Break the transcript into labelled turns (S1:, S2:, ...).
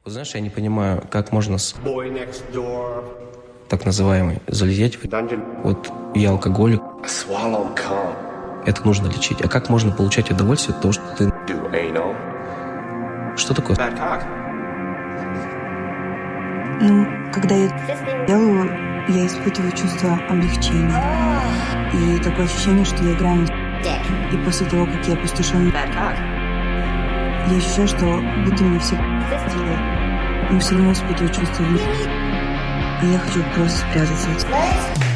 S1: Вот знаешь, я не понимаю, как можно с так называемый залезть в вот я алкоголик. Это нужно лечить. А как можно получать удовольствие от того, что ты... Что такое?
S2: Ну, когда я делаю, я испытываю чувство облегчения. И такое ощущение, что я играю. И после того, как я опустошен, я ощущаю, что будто мне все но все равно испытываю чувство вины. И я хочу просто спрятаться.